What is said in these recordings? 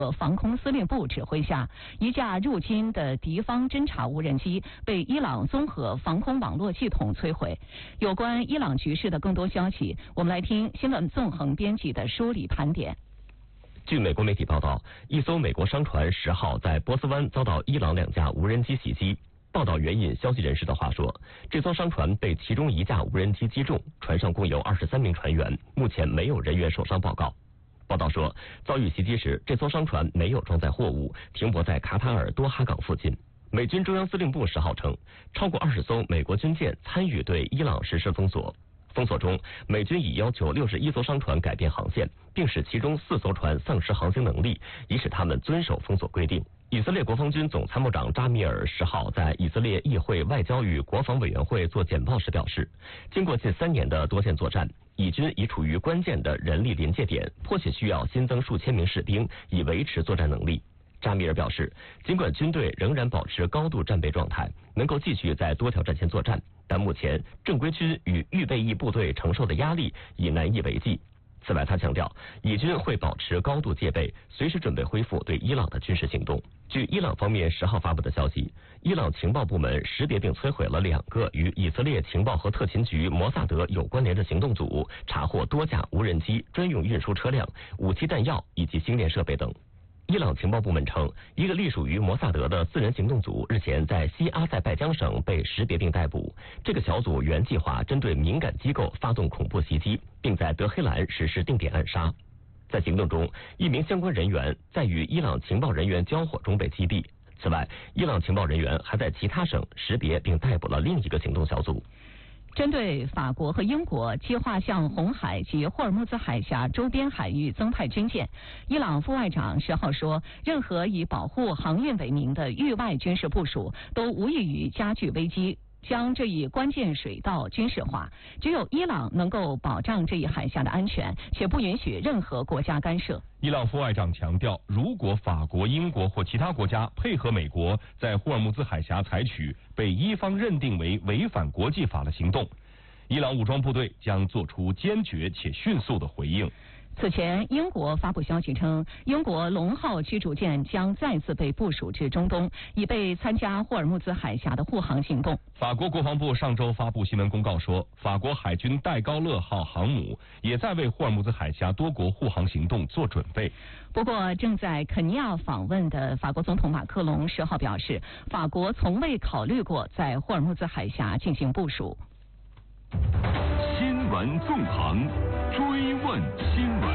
防空司令部指挥下，一架入侵的敌方侦察无人机被伊朗综合防空网络系统摧毁。有关伊朗局势的更多消息，我们来听新闻纵横编辑的梳理盘点。 据美国媒体报道，一艘美国商船10号在波斯湾遭到伊朗2架无人机袭击。报道援引消息人士的话说，这艘商船被其中1架无人机击中，船上共有23名船员，目前没有人员受伤报告。报道说，遭遇袭击时，这艘商船没有装载货物，停泊在卡塔尔多哈港附近。美军中央司令部10号称，超过20艘美国军舰参与对伊朗实施封锁。封锁中，美军已要求61艘商船改变航线，并使其中4艘船丧失航行能力，以使他们遵守封锁规定。以色列国防军总参谋长扎米尔10号在以色列议会外交与国防委员会做简报时表示，经过近3年的多线作战，以军已处于关键的人力临界点，迫切需要新增数千名士兵以维持作战能力。扎米尔表示，尽管军队仍然保持高度战备状态，能够继续在多条战线作战，但目前正规军与预备役部队承受的压力已难以为继。此外，他强调，以军会保持高度戒备，随时准备恢复对伊朗的军事行动。据伊朗方面10号发布的消息，伊朗情报部门识别并摧毁了2个与以色列情报和特勤局摩萨德有关联的行动组，查获多架无人机、专用运输车辆、武器弹药以及星链设备等。伊朗情报部门称，一个隶属于摩萨德的4人行动组日前在西阿塞拜疆省被识别并逮捕。这个小组原计划针对敏感机构发动恐怖袭击，并在德黑兰实施定点暗杀。在行动中，1名相关人员在与伊朗情报人员交火中被击毙。此外，伊朗情报人员还在其他省识别并逮捕了另一个行动小组。 针对法国和英国计划向红海及霍尔木兹海峡周边海域增派军舰，伊朗副外长10号说，任何以保护航运为名的域外军事部署都无异于加剧危机，将这一关键水道军事化。只有伊朗能够保障这一海峡的安全，且不允许任何国家干涉。 伊朗副外长强调，如果法国、英国或其他国家配合美国在霍尔木兹海峡采取被伊方认定为违反国际法的行动，伊朗武装部队将做出坚决且迅速的回应。 此前，英国发布消息称，英国龙号驱逐舰将再次被部署至中东，以备参加霍尔木兹海峡的护航行动。 法国国防部上周发布新闻公告说，法国海军戴高乐号航母也在为霍尔木兹海峡多国护航行动做准备。 不过，正在肯尼亚访问的法国总统马克龙10号表示，法国从未考虑过在霍尔木兹海峡进行部署。 新闻纵横，追问新闻。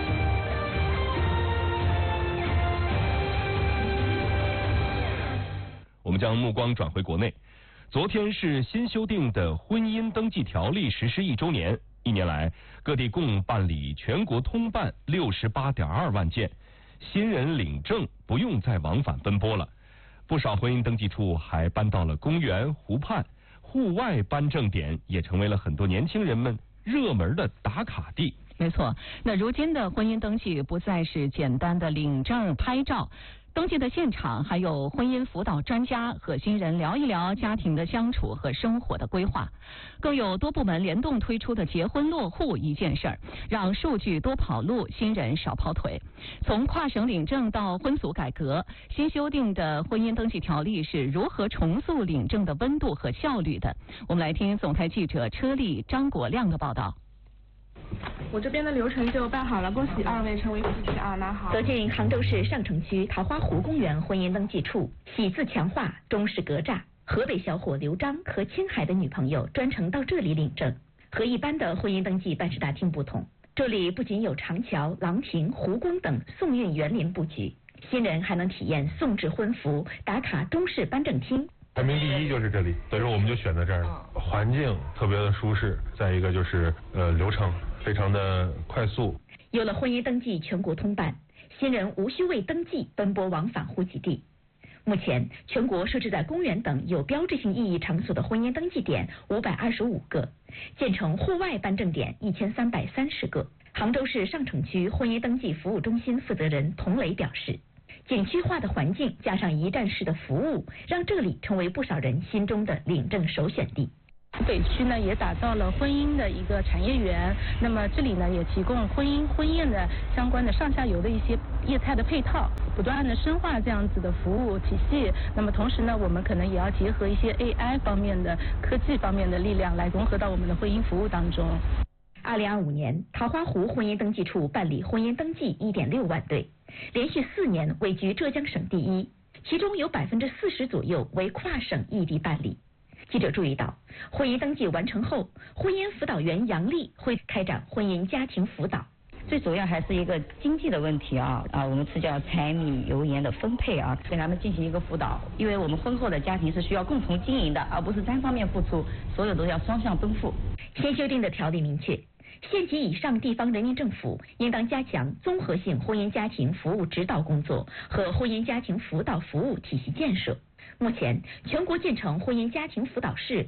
我们将目光转回国内。昨天是新修订的婚姻登记条例实施1周年，1年来各地共办理全国通办68.2万件，新人领证不用再往返奔波了。不少婚姻登记处还搬到了公园、湖畔，户外颁证点也成为了很多年轻人们热门的打卡地。 没错，那如今的婚姻登记不再是简单的领证拍照，登记的现场还有婚姻辅导专家和新人聊一聊家庭的相处和生活的规划，更有多部门联动推出的结婚落户一件事儿，让数据多跑路，新人少跑腿。从跨省领证到婚俗改革，新修订的婚姻登记条例是如何重塑领证的温度和效率的？我们来听总台记者车丽、张国亮的报道。 我这边的流程就办好了，恭喜2位成为夫妻啊！那好。 走进杭州市上城区桃花湖公园婚姻登记处，喜字强化，中式格栅。河北小伙刘章和青海的女朋友专程到这里领证。和一般的婚姻登记办事大厅不同，这里不仅有长桥、廊亭、湖宫等宋韵园林布局，新人还能体验宋制婚服，打卡中式颁证厅。 排名第1就是这里，所以说我们就选在这儿了。环境特别的舒适，再一个就是流程非常的快速。 有了婚姻登记全国通办，新人无需为登记奔波往返户籍地。目前，全国设置在公园等有标志性意义场所的婚姻登记点525个，建成户外颁证点1330个。杭州市上城区婚姻登记服务中心负责人童磊表示，景区化的环境加上一站式的服务，让这里成为不少人心中的领证首选地。 北区呢也打造了婚姻的一个产业园，那么这里呢也提供婚宴的相关的上下游的一些业态的配套，不断的深化这样子的服务体系。那么同时呢，我们可能也要结合一些 AI 方面的科技方面的力量来融合到我们的婚姻服务当中。 2025年，桃花湖婚姻登记处办理婚姻登记1.6万对，连续4年位居浙江省第1，其中有40%左右为跨省异地办理。记者注意到，婚姻登记完成后，婚姻辅导员杨丽会开展婚姻家庭辅导。 最主要还是一个经济的问题我们是叫柴米油盐的分配给他们进行一个辅导，因为我们婚后的家庭是需要共同经营的，而不是单方面付出，所有都要双向奔赴。 新修订的条例明确，县级以上地方人民政府应当加强综合性婚姻家庭服务指导工作和婚姻家庭辅导服务体系建设。目前，全国建成婚姻家庭辅导室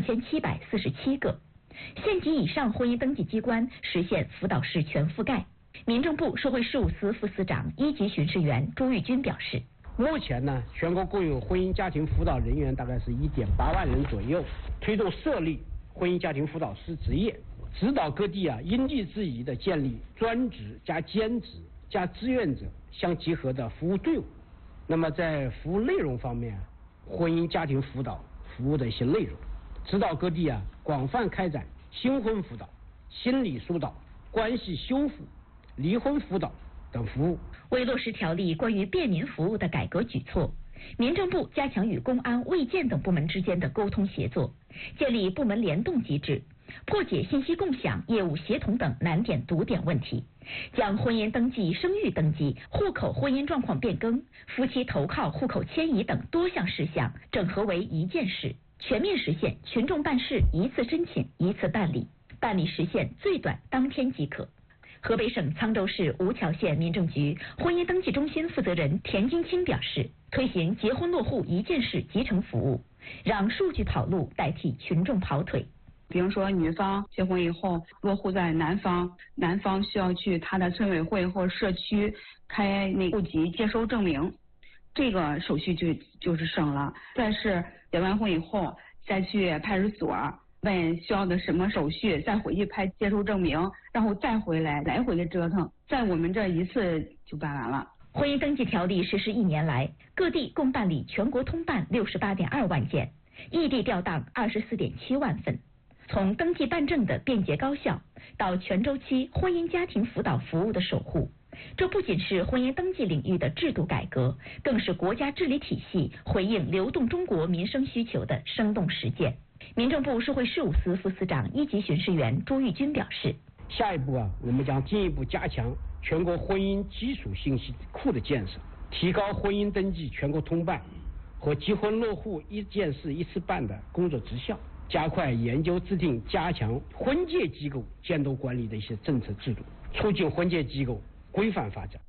4747个，县级以上婚姻登记机关实现辅导室全覆盖。民政部社会事务司副司长1级巡视员朱玉军表示， 目前呢，全国共有婚姻家庭辅导人员大概是1.8万人左右，推动设立婚姻家庭辅导师职业，指导各地因地制宜的建立专职加兼职加志愿者相结合的服务队伍。那么在服务内容方面，婚姻家庭辅导服务的一些内容，指导各地广泛开展新婚辅导、心理疏导、关系修复、离婚辅导等服务。 为落实条例关于便民服务的改革举措，民政部加强与公安、卫健等部门之间的沟通协作，建立部门联动机制，破解信息共享、业务协同等难点堵点问题，将婚姻登记、生育登记、户口婚姻状况变更、夫妻投靠、户口迁移等多项事项整合为一件事，全面实现群众办事一次申请一次办理，办理时限最短当天即可。河北省沧州市吴桥县民政局婚姻登记中心负责人田金清表示，推行结婚落户一件事集成服务，让数据跑路代替群众跑腿。 比如说女方结婚以后落户在男方，男方需要去他的村委会或社区开那户籍接收证明，这个手续就是省了。再是结完婚以后再去派出所问需要的什么手续，再回去拍接收证明，然后再回来，来回的折腾，在我们这一次就办完了。 婚姻登记条例实施1年来，各地共办理全国通办68.2万件，异地调档24.7万份。从登记办证的便捷高效，到全周期婚姻家庭辅导服务的守护，这不仅是婚姻登记领域的制度改革，更是国家治理体系回应流动中国民生需求的生动实践。民政部社会事务司副司长1级巡视员朱玉军表示， 下一步我们将进一步加强全国婚姻基础信息库的建设，提高婚姻登记全国通办和结婚落户一件事一次办的工作绩效，加快研究制定加强婚介机构监督管理的一些政策制度，促进婚介机构规范发展。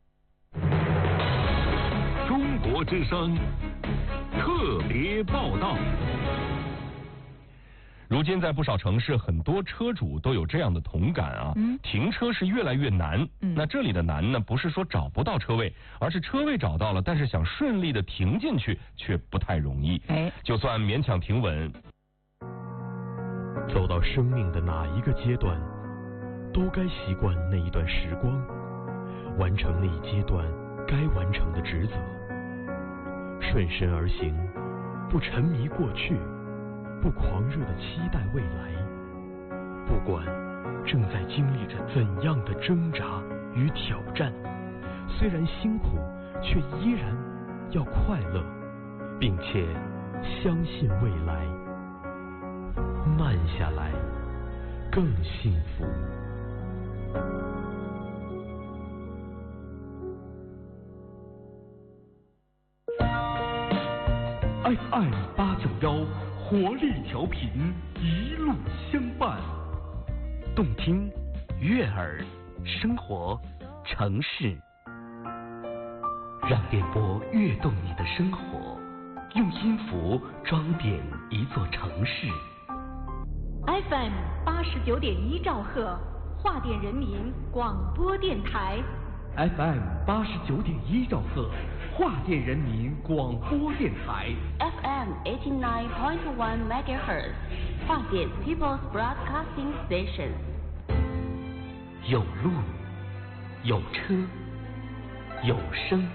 中国之声特别报道。 如今在不少城市，很多车主都有这样的同感停车是越来越难。那这里的难呢，不是说找不到车位，而是车位找到了，但是想顺利的停进去却不太容易。就算勉强停稳， 走到生命的哪一个阶段，都该习惯那一段时光，完成那一阶段该完成的职责，顺身而行，不沉迷过去，不狂热地期待未来，不管正在经历着怎样的挣扎与挑战，虽然辛苦，却依然要快乐，并且相信未来。慢下来，更幸福。 FM 891活力调频，一路相伴， 动听、悦耳、生活、城市，让电波跃动你的生活，用音符装点一座城市。 FM 89.1兆赫，华电人民广播电台。 FM 89.1兆赫， 华电人民广播电台 FM 89.1 MHz， 华电 People's Broadcasting Station。 有路，有车，有声。